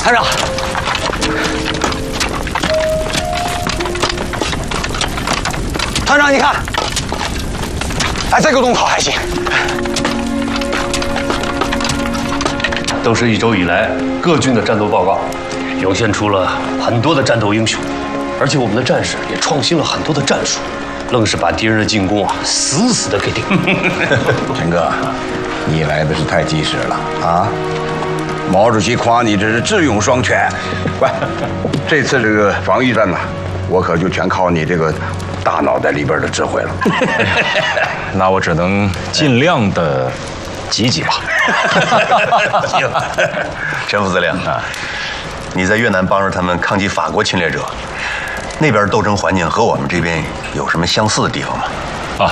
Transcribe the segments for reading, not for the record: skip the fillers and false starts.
团长，团长，你看，哎，这个洞口还行。 都是一周以来各军的战斗报告，涌现出了很多的战斗英雄，而且我们的战士也创新了很多的战术，愣是把敌人的进攻啊死死的给顶住。 陈哥，你来的是太及时了啊！毛主席夸你这是智勇双全。喂，这次这个防御战呢，我可就全靠你这个大脑袋里边的智慧了。 那我只能尽量的挤挤吧。 行，陈副司令啊，你在越南帮着他们抗击法国侵略者，那边斗争环境和我们这边有什么相似的地方吗？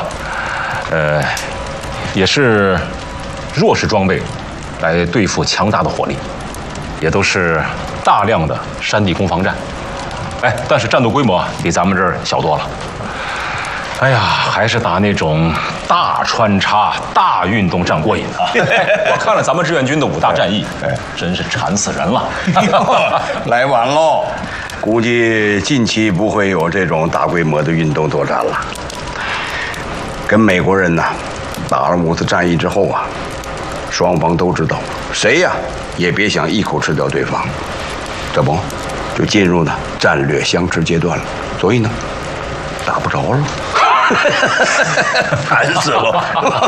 也是弱势装备来对付强大的火力，也都是大量的山地攻防战。哎，但是战斗规模啊比咱们这儿小多了。哎呀，还是打那种大穿插、大运动战过瘾啊！我看了咱们志愿军的5大战役，真是馋死人了。 来晚喽，估计近期不会有这种大规模的运动作战了。跟美国人呢打了5次战役之后啊，双方都知道谁呀也别想一口吃掉对方，这不就进入了战略相持阶段了。所以呢，打不着了。 烦死了！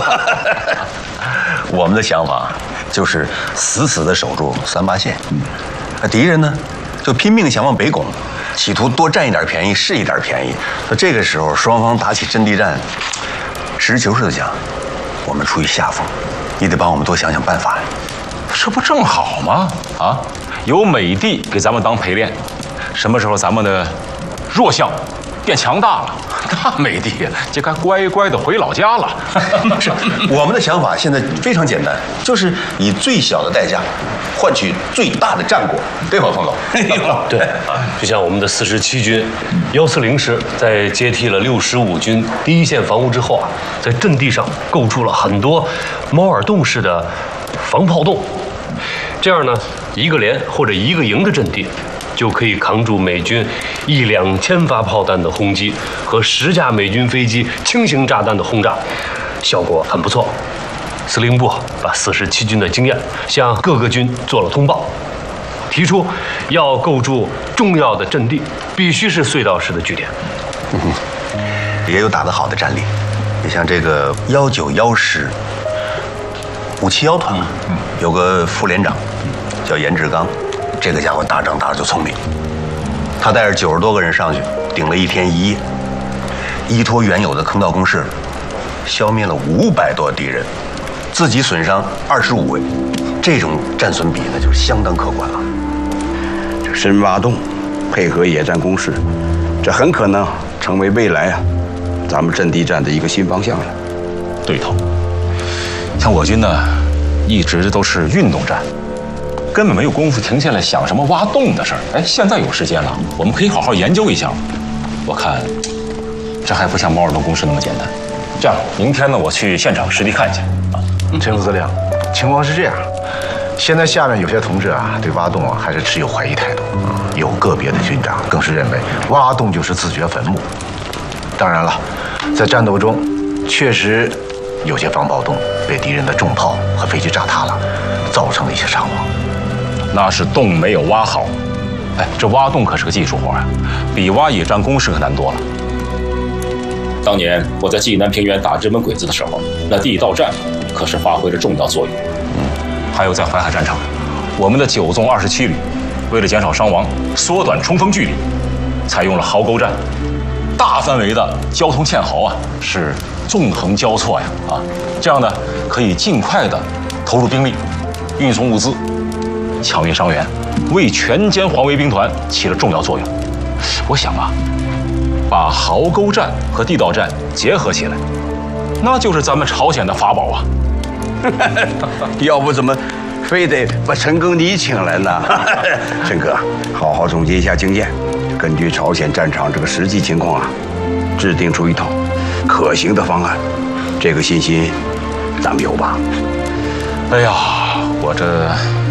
我们的想法就是死死地守住3八线，那敌人呢就拼命想往北拱，企图多占一点便宜是一点便宜。那这个时候双方打起阵地战，实事求是的讲，我们处于下风，你得帮我们多想想办法呀。 这不正好吗？啊，有美帝给咱们当陪练，什么时候咱们的弱项变强大了，那美帝就该乖乖的回老家了。 是，我们的想法现在非常简单，就是以最小的代价换取最大的战果，对吧，冯总？ 对啊，就像我们的47军140师在接替了65军第一线防务之后啊，在阵地上构筑了很多猫耳洞式的防炮洞，这样呢，一个连或者一个营的阵地，就可以扛住美军1、2千发炮弹的轰击和10架美军飞机轻型炸弹的轰炸，效果很不错。司令部把47军的经验向各个军做了通报，提出要构筑重要的阵地必须是隧道式的据点。 也有打得好的战例，你像这个191师571团，有个副连长叫严志刚，这个家伙打仗打得就聪明，他带着90多个人上去，顶了1天1夜，依托原有的坑道工事，消灭了500多敌人，自己损伤25位，这种战损比那就是相当可观了。 这深挖洞，配合野战攻势，这很可能成为未来啊咱们阵地战的一个新方向了。 对头，像我军呢，一直都是运动战，根本没有功夫停下来想什么挖洞的事儿。哎，现在有时间了，我们可以好好研究一下。我看，这还不像猫耳洞攻势那么简单。这样，明天呢，我去现场实地看一下。 陈副司令，情况是这样，现在下面有些同志啊，对挖洞啊还是持有怀疑态度，有个别的军长更是认为挖洞就是自掘坟墓。当然了，在战斗中，确实有些防炮洞被敌人的重炮和飞机炸塌了，造成了一些伤亡。 那是洞没有挖好。哎，这挖洞可是个技术活啊，比挖野战工事可难多了。当年我在济南平原打日本鬼子的时候，那地道战可是发挥了重要作用。还有在淮海战场，我们的9纵27旅为了减少伤亡，缩短冲锋距离，采用了壕沟战，大范围的交通堑壕啊，是纵横交错呀啊，这样呢可以尽快的投入兵力，运送物资，抢运伤员，为全歼黄维兵团起了重要作用。我想啊，把壕沟战和地道战结合起来，那就是咱们朝鲜的法宝啊！ 要不怎么非得把陈庚你请来呢？陈哥，好好总结一下经验，根据朝鲜战场这个实际情况啊，制定出一套可行的方案。这个信心咱们有吧？ 哎呀，我这